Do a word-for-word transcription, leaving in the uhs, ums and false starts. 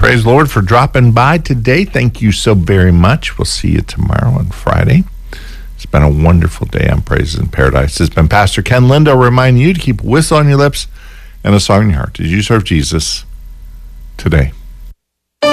Praise the Lord for dropping by today. Thank you so very much. We'll see you tomorrow on Friday. It's been a wonderful day on Praises in Paradise. It's been Pastor Ken Lindo reminding you to keep a whistle on your lips and a song in your heart as you serve Jesus today.